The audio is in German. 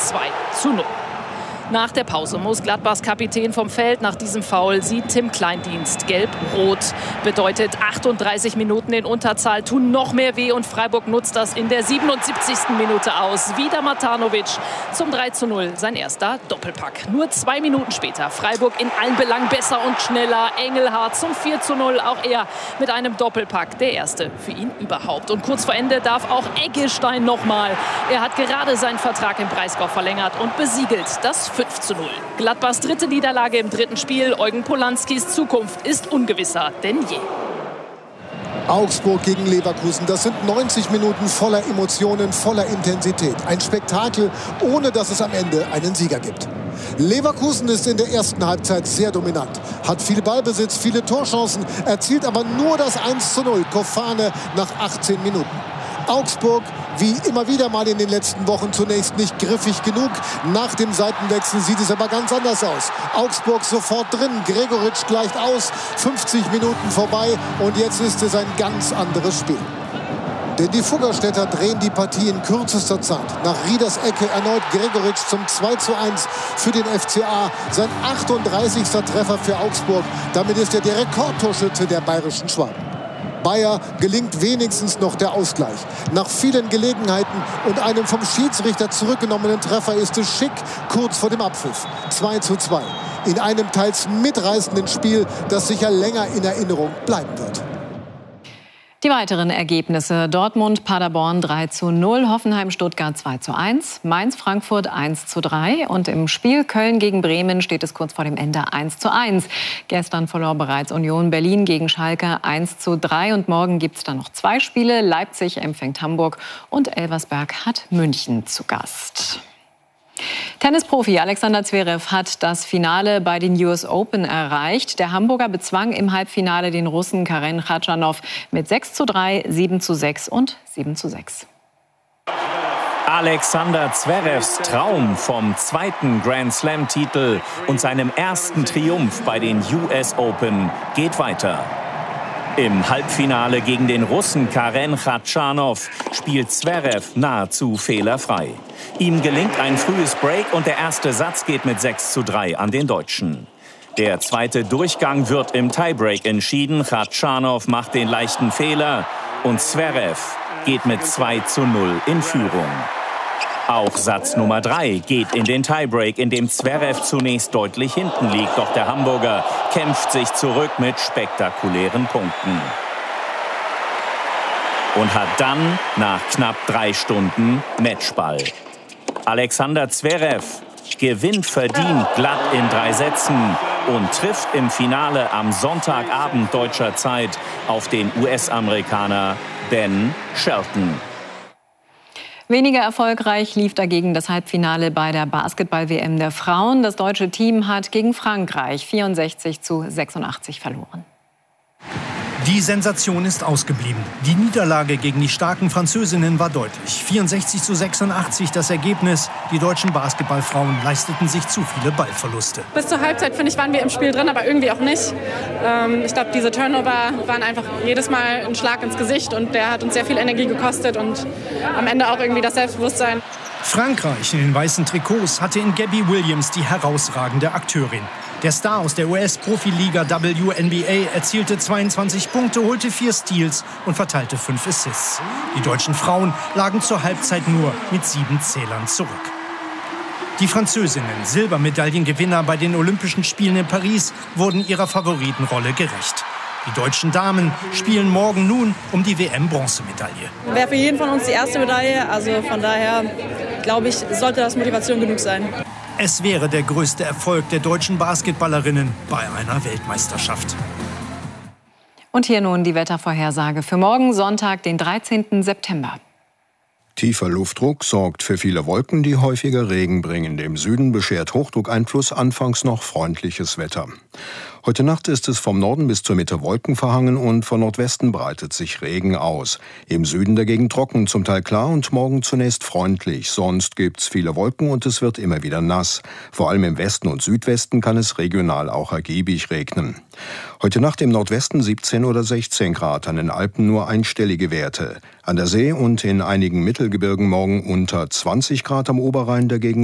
2:0. Nach der Pause muss Gladbachs Kapitän vom Feld. Nach diesem Foul sieht Tim Kleindienst gelb-rot. Bedeutet 38 Minuten in Unterzahl tun noch mehr weh und Freiburg nutzt das in der 77. Minute aus. Wieder Matanovic zum 3:0, sein erster Doppelpack. Nur 2 Minuten später Freiburg in allen Belangen besser und schneller. Engelhardt zum 4:0, auch er mit einem Doppelpack. Der erste für ihn überhaupt. Und kurz vor Ende darf auch Eggestein nochmal. Er hat gerade seinen Vertrag im Breisgau verlängert und besiegelt das 5:0. Gladbachs dritte Niederlage im dritten Spiel. Eugen Polanskis Zukunft ist ungewisser denn je. Augsburg gegen Leverkusen, das sind 90 Minuten voller Emotionen, voller Intensität. Ein Spektakel, ohne dass es am Ende einen Sieger gibt. Leverkusen ist in der ersten Halbzeit sehr dominant, hat viel Ballbesitz, viele Torchancen, erzielt aber nur das 1:0, Kofane nach 18 Minuten. Augsburg, wie immer wieder mal in den letzten Wochen, zunächst nicht griffig genug. Nach dem Seitenwechsel sieht es aber ganz anders aus. Augsburg sofort drin, Gregoritsch gleicht aus, 50 Minuten vorbei und jetzt ist es ein ganz anderes Spiel. Denn die Fuggerstädter drehen die Partie in kürzester Zeit. Nach Rieders Ecke erneut Gregoritsch zum 2:1 für den FCA. Sein 38. Treffer für Augsburg. Damit ist er der Rekordtorschütze der bayerischen Schwaben. Bayer gelingt wenigstens noch der Ausgleich. Nach vielen Gelegenheiten und einem vom Schiedsrichter zurückgenommenen Treffer ist es Schick kurz vor dem Abpfiff. 2:2. In einem teils mitreißenden Spiel, das sicher länger in Erinnerung bleiben wird. Die weiteren Ergebnisse: Dortmund, Paderborn 3:0, Hoffenheim, Stuttgart 2:1, Mainz, Frankfurt 1:3 und im Spiel Köln gegen Bremen steht es kurz vor dem Ende 1:1. Gestern verlor bereits Union Berlin gegen Schalke 1:3 und morgen gibt es dann noch 2 Spiele. Leipzig empfängt Hamburg und Elversberg hat München zu Gast. Tennisprofi Alexander Zverev hat das Finale bei den US Open erreicht. Der Hamburger bezwang im Halbfinale den Russen Karen Khachanov mit 6:3, 7:6 und 7:6. Alexander Zverevs Traum vom zweiten Grand-Slam-Titel und seinem ersten Triumph bei den US Open geht weiter. Im Halbfinale gegen den Russen Karen Khachanov spielt Zverev nahezu fehlerfrei. Ihm gelingt ein frühes Break und der erste Satz geht mit 6:3 an den Deutschen. Der zweite Durchgang wird im Tiebreak entschieden. Khachanov macht den leichten Fehler und Zverev geht mit 2:0 in Führung. Auch Satz Nummer 3 geht in den Tiebreak, in dem Zverev zunächst deutlich hinten liegt. Doch der Hamburger kämpft sich zurück mit spektakulären Punkten. Und hat dann nach knapp 3 Stunden Matchball. Alexander Zverev gewinnt verdient glatt in 3 Sätzen und trifft im Finale am Sonntagabend deutscher Zeit auf den US-Amerikaner Ben Shelton. Weniger erfolgreich lief dagegen das Halbfinale bei der Basketball-WM der Frauen. Das deutsche Team hat gegen Frankreich 64:86 verloren. Die Sensation ist ausgeblieben. Die Niederlage gegen die starken Französinnen war deutlich. 64:86 das Ergebnis. Die deutschen Basketballfrauen leisteten sich zu viele Ballverluste. Bis zur Halbzeit, finde ich, waren wir im Spiel drin, aber irgendwie auch nicht. Ich glaube, diese Turnover waren einfach jedes Mal ein Schlag ins Gesicht und der hat uns sehr viel Energie gekostet und am Ende auch irgendwie das Selbstbewusstsein. Frankreich in den weißen Trikots hatte in Gabby Williams die herausragende Akteurin. Der Star aus der US-Profiliga WNBA erzielte 22 Punkte, holte 4 Steals und verteilte 5 Assists. Die deutschen Frauen lagen zur Halbzeit nur mit 7 Zählern zurück. Die Französinnen, Silbermedaillengewinner bei den Olympischen Spielen in Paris, wurden ihrer Favoritenrolle gerecht. Die deutschen Damen spielen morgen nun um die WM-Bronzemedaille. Wäre für jeden von uns die erste Medaille, also von daher glaube ich, sollte das Motivation genug sein. Es wäre der größte Erfolg der deutschen Basketballerinnen bei einer Weltmeisterschaft. Und hier nun die Wettervorhersage für morgen Sonntag, den 13. September. Tiefer Luftdruck sorgt für viele Wolken, die häufiger Regen bringen. Im Süden beschert Hochdruckeinfluss anfangs noch freundliches Wetter. Heute Nacht ist es vom Norden bis zur Mitte wolkenverhangen und von Nordwesten breitet sich Regen aus. Im Süden dagegen trocken, zum Teil klar und morgen zunächst freundlich. Sonst gibt's viele Wolken und es wird immer wieder nass. Vor allem im Westen und Südwesten kann es regional auch ergiebig regnen. Heute Nacht im Nordwesten 17 oder 16 Grad, an den Alpen nur einstellige Werte. An der See und in einigen Mittelgebirgen morgen unter 20 Grad, am Oberrhein dagegen